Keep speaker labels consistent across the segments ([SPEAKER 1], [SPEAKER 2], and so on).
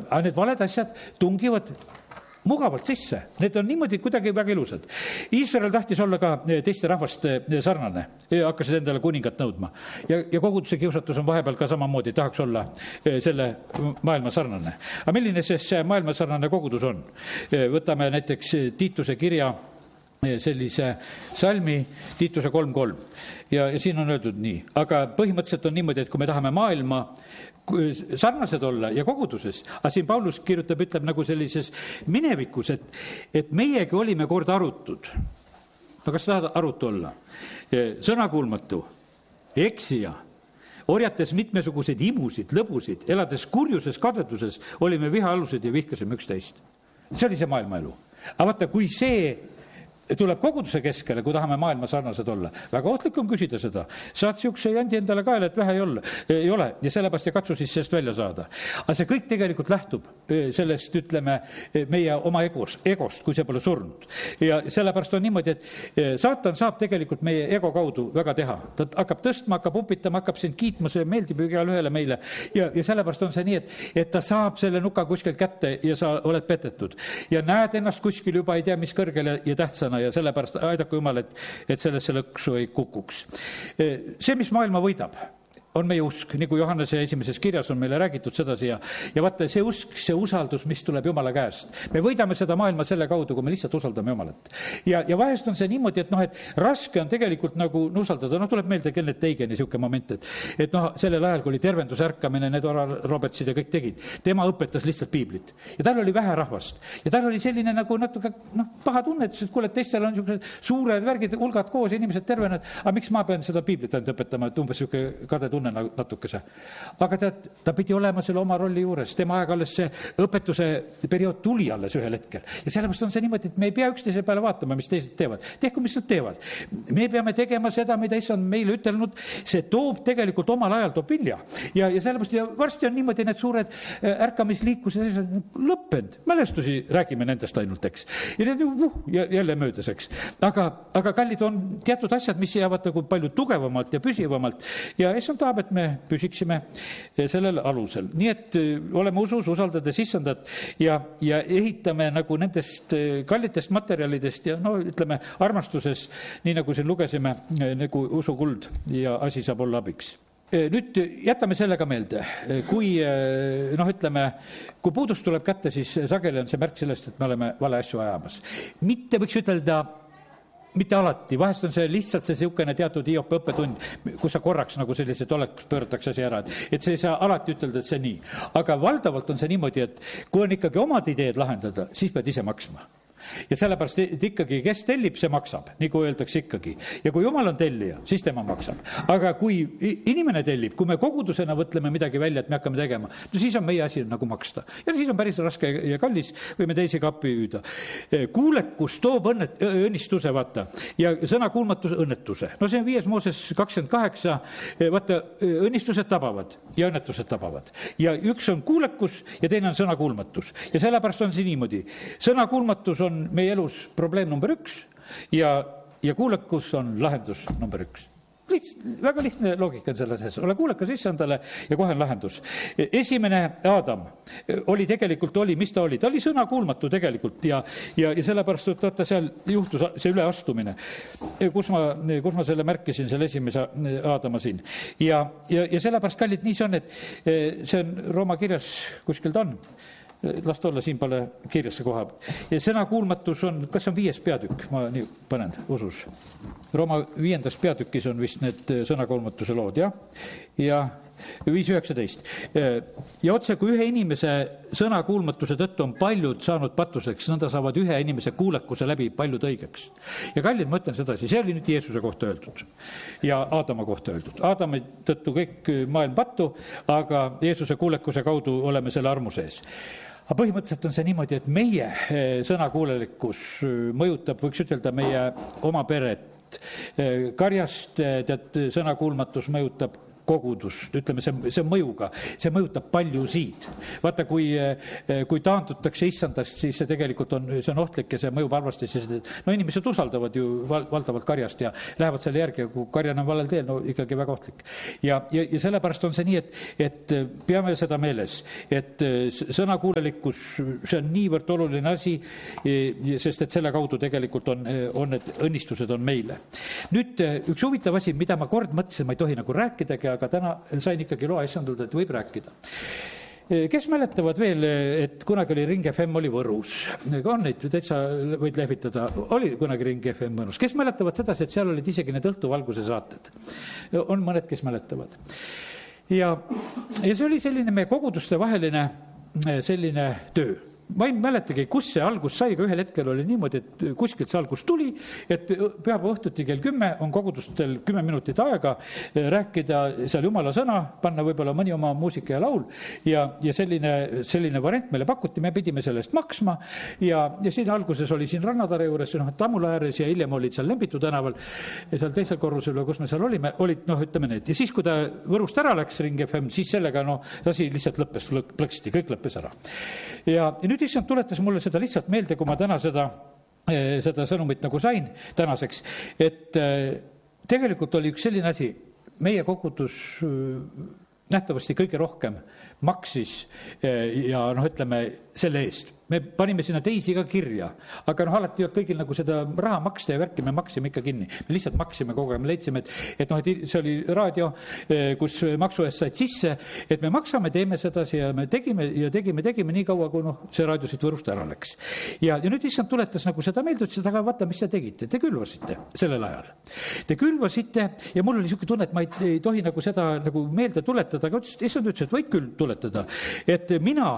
[SPEAKER 1] aga need valed asjad tungivad mugavalt sisse, need on niimoodi kuidagi väga ilusad. Iisrael tahtis olla ka teiste rahvaste sarnane, hakkasid endale kuningat nõudma ja koguduse kiusatus on vahepeal ka samamoodi, tahaks olla selle maailma sarnane. Aga milline see maailma sarnane kogudus on? Võtame näiteks Tiituse kirja sellise salmi, Tiituse 3.3 ja siin on öeldud nii, aga põhimõtteliselt on niimoodi, et kui me tahame maailma sarnased olla ja koguduses, aga siin Paulus kirjutab, ütleb nagu sellises minevikus, et meiegi olime kord arutud. No kas tahad arutu olla? Sõnakuulmatu, eksija, orjates mitmesuguseid imusid, lõbusid, elades kurjuses, kadeduses, olime vihaalused ja vihkasime üksteist. See oli see maailma elu. Aga vaata, kui see tuleb koguduse keskele, kui tahame maailma sarnased olla. Väga ohtlik on küsida seda. Saad siukse jandi endale kaela, et vähe ei ole ja sellepärast ja katsu siis sellest välja saada. Aga see kõik tegelikult lähtub sellest, ütleme, meie oma egost, kui see pole surnud. Ja sellepärast on niimoodi, et saatan saab tegelikult meie ego kaudu väga teha. Ta hakkab tõstma, hakkab upitama, hakkab sind kiitma, see meeldib ju igale ühele meile. Ja sellepärast on see nii, et ta saab selle nuka kuskil kätte ja sa oled petetud. Ja näed ennast kuskil juba ei tea, mis kõrgele ja tähtsana ja sellepärast aidaku Jumal, et sellesse lõksu ei kukuks. See, mis maailma võidab, on meie usk, nagu Johannese esimeses kirjas on meile räägitud sedasi ja vaata see usk, see usaldus, mis tuleb Jumala käest. Me võidame seda maailma selle kaudu, kui me lihtsalt usaldame Jumalat. Ja vahest on see niimoodi, et raske on tegelikult nagu usaldada. Tuleb meelde Kenneth Eigeni siuke moment, et sellel ajal, kui oli tervendusärkamine, need Oral Robertsid ja kõik tegid, tema õpetas lihtsalt piiblit. Ja tal oli vähe rahvast. Ja tal oli selline nagu natuke paha tunne, et kuule, teistel on niisugused suured värgid, hulgad koos, inimesed tervened, aga miks ma pean seda piiblit ainult õpetama, et umbes siuke kade tunne natukese. Aga ta pidi olema selle oma rolli juures. Tema aeg alles see õpetuse periood tuli alles ühel hetkel. Ja sellepärast on see niimoodi, et me ei pea üksteise peale vaatama, mis teised teevad. Tehku, mis nad teevad. Me peame tegema seda, mida issand meile ütelnud. See toob tegelikult omal ajal toob vilja. Ja sellepärast ja varsti on niimoodi need suured ärkamisliiklused lõppenud. Mälestusi räägime nendest ainult, eks. Ja need jälle möödas, eks. Aga kallid on teatud asjad, mis jäävad nagu palju tugevamalt ja püsivamalt. Ja issand tahab, et me püsiksime sellel alusel. Nii et oleme usus, usaldades issandat ja ehitame nagu nendest kallitest materjalidest ja ütleme armastuses, nii nagu siin lugesime, nagu usukuld ja asi saab olla abiks. Nüüd jätame sellega meelde, kui puudus tuleb kätte, siis sageli on see märk sellest, et me oleme vale asju ajamas. Mitte võiks ütelda, mitte alati, vahest on see lihtsalt see siukene teatud Hiop õppetund, kus sa korraks nagu sellised oleks, pööratakse asi ära, et see ei saa alati ütelda, et see nii. Aga valdavalt on see niimoodi, et kui on ikkagi omad ideed lahendada, siis pead ise maksma. Ja sellepärast, et ikkagi, kes tellib, see maksab, nagu öeldakse ikkagi. Ja kui Jumal on tellija, siis tema maksab. Aga kui inimene tellib, kui me kogudusena võtleme midagi välja, et me hakkame tegema, siis on meie asi nagu maksta. Ja siis on päris raske ja kallis, võime teisi kappi hüüda. Kuulekus toob õnnistuse, vaata, ja sõna kuulmatus õnnetuse. See on 5 Mooses 28, vaata, õnnistused tabavad ja õnnetused tabavad. Ja üks on kuulekus ja teine on sõna kuulmatus. Ja sellepärast on see niimoodi. Sõna kuulmatus on meie elus probleem number 1 ja kuulekus on lahendus number 1. Väga lihtne loogika on selles, ole kuulekas issandale ja kohe on lahendus. Esimene Aadam mis ta oli? Ta oli sõna kuulmatu tegelikult ja sellepärast, et vaata seal juhtus see üleastumine, kus ma selle märkisin, selle esimese Aadama siin. Ja sellepärast, kallid, nii see on, et see on Rooma kirjas, kuskil ta on. Last olla, siin pole kirjasse koha. Ja sõna kuulmatus on, kas on 5. peatükk, ma nii panen usus. Rooma 5. peatükis on vist need sõna kuulmatuse lood, ja 5.19. Ja otse kui ühe inimese sõna kuulmatuse tõttu on paljud saanud patuseks, nõnda saavad ühe inimese kuulekuse läbi paljud õigeks. Ja kallid, ma ütlen sedasi, see oli nüüd Jeesuse kohta öeldud ja Aadama kohta öeldud. Aadami tõttu kõik maailm pattu, aga Jeesuse kuulekuse kaudu oleme selle armu sees. Aga põhimõtteliselt on see niimoodi, et meie sõnakuulelikkus mõjutab, võiks ütelda, meie oma peret. Karjast sõnakuulmatus mõjutab kogudus, ütleme, see mõjuga, see mõjutab paljusid. Vaata, kui taandutakse issandast, siis see tegelikult see on ohtlik ja see mõjub halvasti, sest no inimesed usaldavad ju valdavalt karjast ja lähevad selle järgi, ja kui karjane on valel teel, no ikkagi väga ohtlik. Ja sellepärast on see nii, et peame seda meeles, et sõnakuulelikkus, see on niivõrd oluline asi, sest et selle kaudu tegelikult on need õnnistused on meile. Nüüd üks huvitav asi, mida ma kord mõtlesin, ma ei tohi nagu rääkidagi, aga täna sain ikkagi loa issandalt, et võib rääkida. Kes mäletavad veel, et kunagi oli Ring FM oli Võrus? On neid täitsa võid lehvitada. Oli kunagi Ring FM Võrus. Kes mäletavad seda, et seal olid isegi need õhtuvalguse saated? On mõned, kes mäletavad. Ja see oli selline meie koguduste vaheline selline töö. Ma ei mäletagi, kus see algus sai, aga ühel hetkel oli niimoodi, et kuskilt see algus tuli, et pühapäeva õhtuti kell 10 on kogudustel 10 minutit aega rääkida seal jumala sõna, panna võib-olla mõni oma muusika ja laul ja selline variant meile pakuti, me pidime selle eest maksma ja siin alguses oli siin Rannatare juures, Tammula ääres ja hiljem olid seal Lembitu tänaval ja seal teisel korrusel, kus me seal olime, olid ütleme need. Ja siis, kui ta Võrust ära läks Ring FM, siis sellega asi lihtsalt lõppes, plõksti, kõik lõppes ära. Ja nüüd issand tuletas mulle seda lihtsalt meelde, kui ma täna seda sõnumit nagu sain tänaseks, et tegelikult oli üks selline asi, meie kogudus nähtavasti kõige rohkem maksis ja ütleme selle eest. Me panime sinna teisi ka kirja, aga alati ei olnud kõigil nagu seda raha maksta ja värki, me maksime ikka kinni. Me lihtsalt maksime kogu aeg, me leidsime, et see oli raadio, kus maksu eest said sisse, et me maksame, teeme sedasi ja me tegime nii kaua, kui see raadio siit Võrust ära läks. Ja nüüd issand tuletas nagu seda meelde, ütles, aga vaata, mis te tegite, te külvasite sellel ajal. Te külvasite ja mul oli niisugune tunne, et ma ei tohi nagu seda nagu meelde tuletada, aga issand ütles, et võid küll tuletada, et mina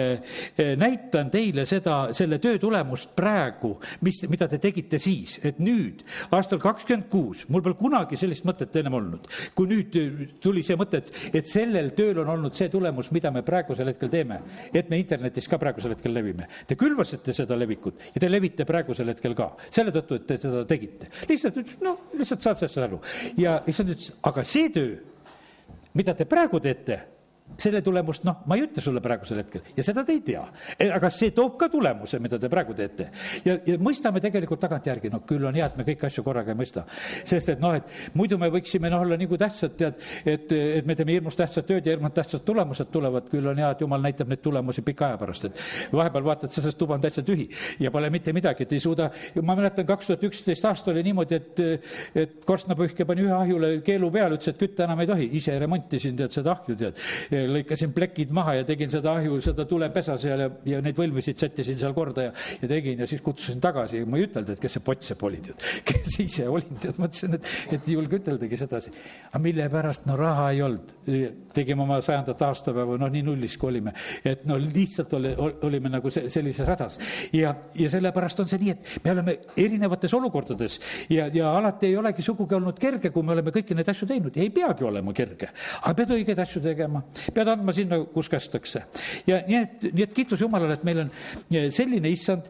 [SPEAKER 1] näitan teile selle töö tulemust praegu, mida te tegite siis, et nüüd, aastal 26, mul pole kunagi sellist mõtet ennem olnud, kui nüüd tuli see mõte, et sellel tööl on olnud see tulemus, mida me praegusel hetkel teeme, et me internetis ka praegusel hetkel levime. Te külvasite seda levikut ja te levite praegusel hetkel ka, selle tõttu, et te seda tegite. Lihtsalt saad sellest aru. Ja issand ütles, aga see töö, mida te praegu teete, selle tulemust, ma ei ütle sulle praegusel hetkel ja seda te ei tea, aga see toob ka tulemuse, mida te praegu teete ja mõistame tegelikult tagantjärgi, küll on hea, et me kõik asju korraga ei mõista, sest et muidu me võiksime olla nagu tähtsad, et me teeme hirmus tähtsad tööd ja hirmus tähtsad tulemused tulevad, küll on hea, et Jumal näitab neid tulemusi pika aja pärast, et vahepeal vaatad, sellest tuba on täitsa tühi ja pole mitte midagi, et ei suuda, ma mäletan 2011 aasta oli niimoodi, et korstnapühke pani ühe ahjule keelu peale, ütles, et kütta enam ei tohi, ise remontisin seda ahju, lõikasin plekid maha ja tegin seda ahju, seda tulepesa seal ja neid võlvisid sättisin seal korda ja tegin ja siis kutsusin tagasi. Ma ei ütelda, et kes see Potsepp oli, kes ise olin, mõtlesin, et ei julge üteldagi sedasi. Aga mille pärast, raha ei olnud. Tegime oma 100. aastapäeva, nii nullis kui olime. Et lihtsalt olime nagu sellises hädas. Ja sellepärast on see nii, et me oleme erinevates olukordades ja alati ei olegi sugugi olnud kerge, kui me oleme kõiki neid asju teinud. Ja ei peagi olema kerge, aga pead õigeid asju tegema. Pead andma sinna, kus kästakse. Ja nii et kiitus Jumalale, et meil on selline issand,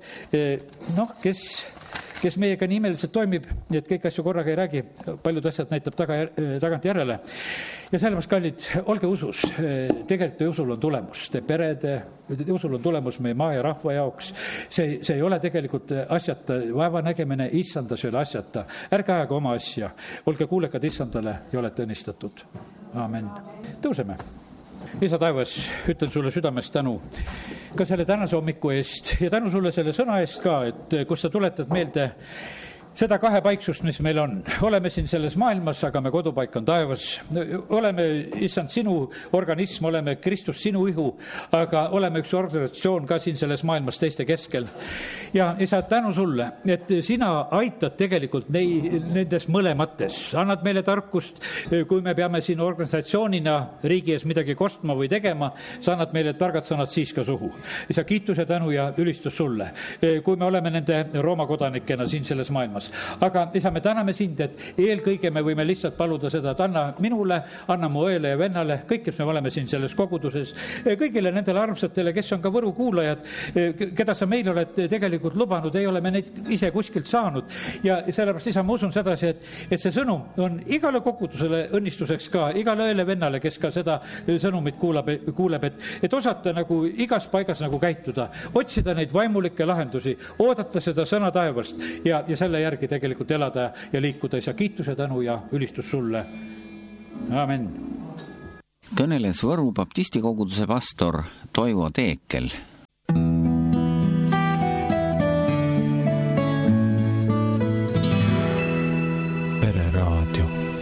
[SPEAKER 1] kes meiega nii imeliselt toimib, nii et kõik asju korraga ei räägi, paljud asjad näitab tagant järele. Ja sellepärast, kallid, olge usus, tegelikult usul on tulemus, perede, usul on tulemus meie maa ja rahva jaoks. See ei ole tegelikult asjata, vaeva nägemine issandas ei ole asjata. Ärge ajaga oma asja, olge kuulekad issandale ja olete õnnistatud. Aamen. Tõuseme. Isa taevas, ütlen sulle südamest tänu ka selle tänase hommiku eest ja tänu sulle selle sõna eest ka, et kus sa tuletad meelde seda kahepaiksust, mis meil on. Oleme siin selles maailmas, aga me kodupaik on taevas. Oleme, issand, sinu organism, oleme Kristus sinu ihu, aga oleme üks organisatsioon ka siin selles maailmas teiste keskel. Ja isa, tänu sulle, et sina aitad tegelikult nendes mõlemates. Annad meile tarkust, kui me peame siin organisatsioonina riigi ees midagi kostma või tegema, sa annad meile targad sõnad siis ka suhu. Isa, kiituse, tänu ja ülistus sulle. Kui me oleme nende Rooma kodanikena siin selles maailmas, iganes. Aga isa, me täname sind, et eelkõige me võime lihtsalt paluda seda, et anna minule, anna mu õele ja vennale, kõik, kes me oleme siin selles koguduses, kõigile nendele armsatele, kes on ka Võru kuulajad, keda sa meil oled tegelikult lubanud, ei ole me neid ise kuskilt saanud. Ja sellepärast, isa, ma usun sedasi, et see sõnum on igale kogudusele õnnistuseks ka, igale õele vennale, kes ka seda sõnumit kuuleb, et osata nagu igas paigas nagu käituda, otsida neid vaimulikke lahendusi, oodata seda sõna taevast ja selle järgi tegelikult elada ja liikuda. Isa, kiituse, tänu ja ülistus sulle. Amen.
[SPEAKER 2] Kõneles Võru baptisti koguduse pastor Toivo Teekel.
[SPEAKER 3] Pereraadio.